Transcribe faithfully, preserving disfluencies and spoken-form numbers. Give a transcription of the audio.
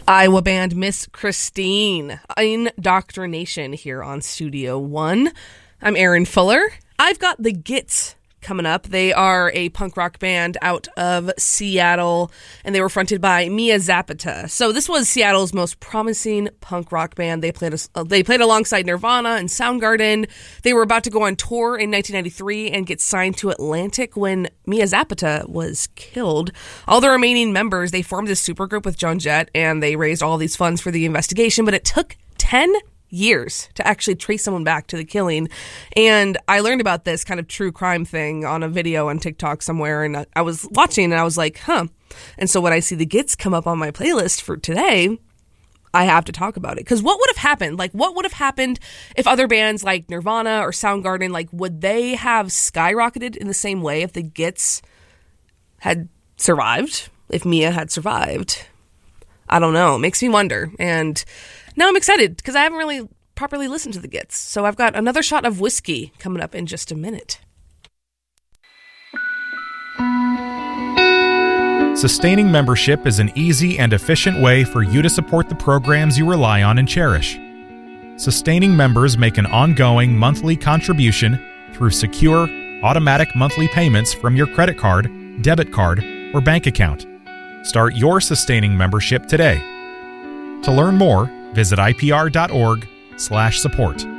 Iowa band Miss Christine, Indoctrination here on Studio One. I'm Aaron Fuller. I've got the Gits coming up. They are a punk rock band out of Seattle, and they were fronted by Mia Zapata. So this was Seattle's most promising punk rock band. They played a, they played alongside Nirvana and Soundgarden. They were about to go on tour in nineteen ninety-three and get signed to Atlantic when Mia Zapata was killed. All the remaining members, they formed this supergroup with Joan Jett, and they raised all these funds for the investigation, but it took ten years to actually trace someone back to the killing. And I learned about this kind of true crime thing on a video on TikTok somewhere, and I was watching and I was like, huh. And so when I see the Gits come up on my playlist for today, I have to talk about it. Because what would have happened? Like, what would have happened if other bands like Nirvana or Soundgarden, like, would they have skyrocketed in the same way if the Gits had survived? If Mia had survived? I don't know. It makes me wonder. And now I'm excited because I haven't really properly listened to the Gits. So I've got another shot of whiskey coming up in just a minute. Sustaining membership is an easy and efficient way for you to support the programs you rely on and cherish. Sustaining members make an ongoing monthly contribution through secure, automatic monthly payments from your credit card, debit card, or bank account. Start your sustaining membership today. To learn more, visit I P R dot org slash support.